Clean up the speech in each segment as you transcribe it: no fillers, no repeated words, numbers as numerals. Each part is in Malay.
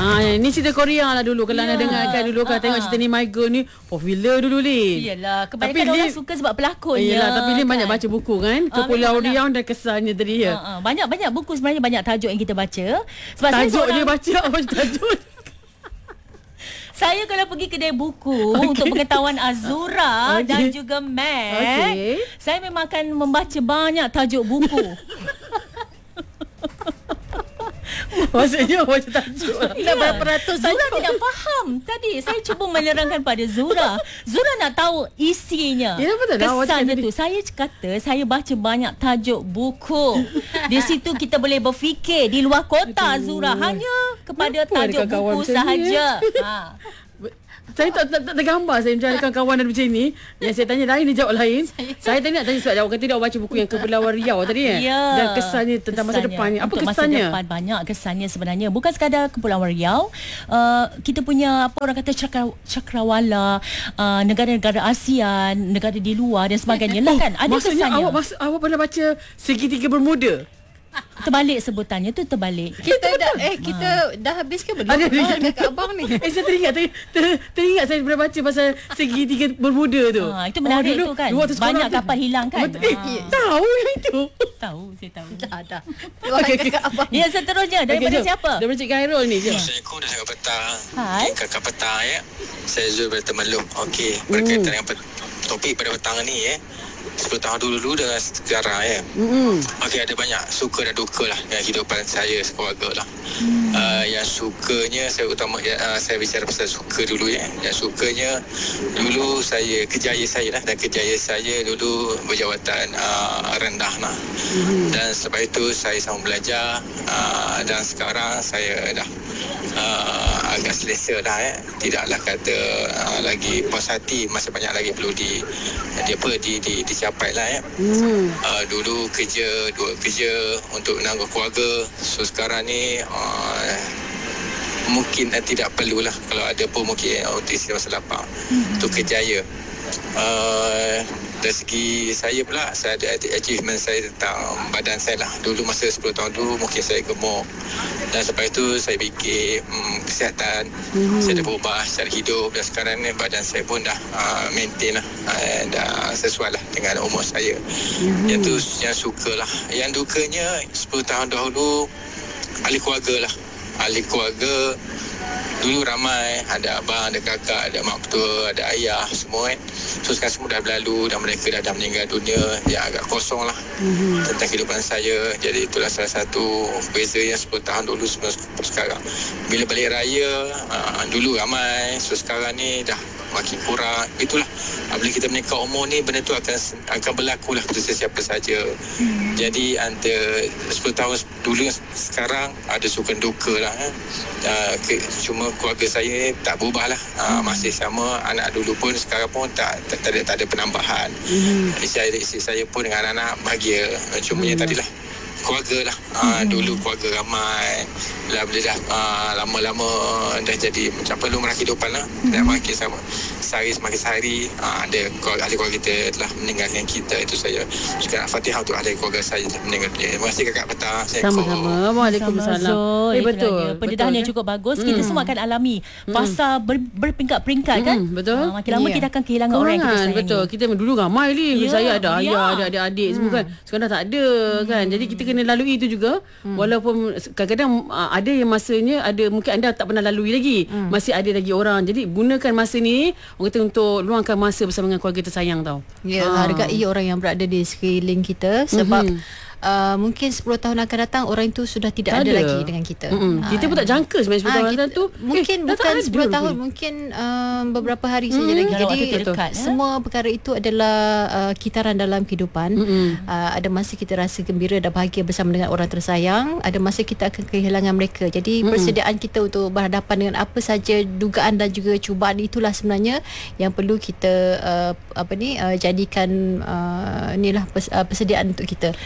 Ni cerita Korea lah dulu. Kalau anda dengar kan dulu, kalau tengok cerita ni My Girl ni popular dulu ni. Yelah, kebanyakan orang suka sebab pelakonnya. Yelah, tapi dia banyak baca buku kan. Kepulauan Riau dan kesannya tadi ya. Banyak buku sebenarnya, banyak tajuk yang kita baca. Sebab tajuk dia baca apa tajuk? Saya kalau pergi kedai buku untuk pengetahuan Azura dan juga Mac, saya memang akan membaca banyak tajuk buku. Maksudnya macam tajuk dah berapa ratus Zura tidak faham. Tadi saya cuba menerangkan pada Zura. Zura nak tahu isinya. Ya, betul. Kesannya tu. Saya kata saya baca banyak tajuk buku. Di situ kita boleh berfikir di luar kotak. Zura hanya kepada tajuk buku sahaja. Saya tak tergambar saya macam kawan ada macam ni. Yang saya tanya lain, dia jawab lain. Saya tadi nak tanya sebab jawab kata dia baca buku yang Kepulauan Riau tadi kan. Dan kesannya tentang masa depan. Apa kesannya? Masa depan banyak kesannya sebenarnya. Bukan sekadar Kepulauan Riau. Kita punya apa orang kata cakrawala, negara-negara ASEAN, negara di luar dan sebagainya lah kan. Ada kesannya. Awak pernah baca Segitiga Bermuda? Terbalik sebutannya tu, terbalik. Kita dah habis ke belum? Kakak abang ni. Saya teringat saya pernah baca pasal Segitiga Bermuda tu. Itu menarik tu kan. Banyak kapal hilang kan. Tahu yang itu. Tahu, saya tahu. Dah. Kakak abang. Ya, seterusnya daripada siapa? Daripada Cik Khairul ni. Assalamualaikum dan selamat petang. Hai. Kakak petang ya. Saya Zul dari Temeluk. Okey, berkaitan dengan topik pada petang ni 10 tahun dulu dengan sekarang ya. Okey, ada banyak suka dan duka lah dengan kehidupan saya sekeluarga lah. Yang sukanya saya bicara pasal suka dulu ya. Yang sukanya dulu saya kejayaan saya lah, dan kejayaan saya dulu berjawatan rendah lah. Dan sebab itu saya sama belajar dan sekarang saya dah agak selesa dah ya. Tidaklah kata lagi puas hati, masih banyak lagi perlu dicapai lah ya. Dulu kerja untuk menanggung keluarga. So sekarang ni mungkin tidak perlulah. Kalau ada pun mungkin OTC masa lapang. Itu kejaya. Dari segi saya pula, saya ada achievement saya tentang badan saya lah. Dulu masa 10 tahun dulu mungkin saya gemuk. Dan sebab itu saya fikir kesihatan. Saya dah berubah secara hidup. Dan sekarang ni badan saya pun dah maintain lah. Dah sesuai lah dengan umur saya. Yang tu yang suka lah. Yang dukanya 10 tahun dahulu ahli keluarga lah. Ahli keluarga dulu ramai, ada abang, ada kakak, ada mak mertua, ada ayah, semua kan. So sekarang semua dah berlalu dan mereka dah meninggal dunia. Ya, agak kosong lah tentang kehidupan saya. Jadi itulah salah satu beza yang 10 tahun dulu sekarang. Bila balik raya, dulu ramai, so sekarang ni dah makin kurang. Itulah, bila kita menikah umur ni, benda tu akan berlaku lah pada sesiapa saja. Jadi antara 10 tahun dulu sekarang ada suka duka lah. Cuma keluarga saya tak berubah lah. Masih sama. Anak dulu pun sekarang pun tak ada penambahan. Isteri saya pun dengan anak-anak bahagia. Cuma yang tadilah keluarga lah. Dulu keluarga ramai. Bila dah lama-lama dah jadi macam pelumrah kehidupan lah. Dan makin sama, sehari semakin sehari ada ahli keluarga kita telah meninggalkan kita. Itu saya cakap Fatihah untuk ahli keluarga saya meninggal dunia. Terima kasih kakak petang. Sama-sama. Waalaikumsalam. Betul. Pendedahan yang cukup bagus. Kita semua akan alami fasa berperingkat-peringkat kan. Betul. Makin lama kita akan kehilangan orang yang kita sayangi. Betul. Kita dulu ramai ni. Saya ada ayah, ada adik-adik semua kan. Sekarang dah tak ada kan. Jadi kita kena lalui itu juga. Walaupun kadang-kadang ada yang masanya mungkin anda tak pernah lalui lagi. Masih ada lagi orang. Jadi gunakan masa ni orang kata untuk luangkan masa bersama dengan keluarga tersayang tau. Ya, hargai orang yang berada di sekeliling kita sebab mungkin 10 tahun akan datang orang itu sudah tidak ada lagi dengan kita. Kita pun tak jangka sebenarnya 10 tahun datang tu. Mungkin bukan 10 tahun, mungkin beberapa hari saja lagi. Jadi semua perkara itu adalah kitaran dalam kehidupan. Ada masa kita rasa gembira dan bahagia bersama dengan orang tersayang, ada masa kita akan kehilangan mereka. Jadi persediaan kita untuk berhadapan dengan apa saja dugaan dan juga cubaan itulah sebenarnya yang perlu kita jadikan inilah persediaan untuk kita. Betul.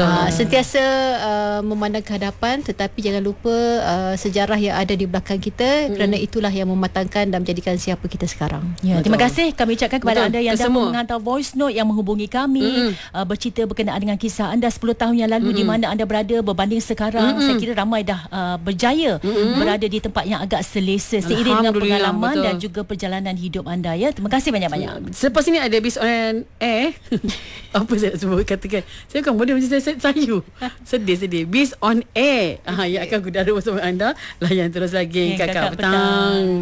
Sentiasa memandang ke hadapan, tetapi jangan lupa sejarah yang ada di belakang kita, kerana itulah yang mematangkan dan menjadikan siapa kita sekarang. Ya, terima kasih kami ucapkan kepada anda yang dah Kesemua. menghantar voice note, yang menghubungi kami, bercerita berkenaan dengan kisah anda 10 tahun yang lalu, di mana anda berada berbanding sekarang. Saya kira ramai dah berjaya berada di tempat yang agak selesa seiring dengan pengalaman dan juga perjalanan hidup anda, ya. Terima kasih banyak-banyak. Selepas ini ada Biz on Air. Apa saya nak sebut katakan? Saya kan boleh macam saya sayu. Sedih. Biz on Air. Yang akan kudara bersama anda. Layan terus lagi Kakak Petang.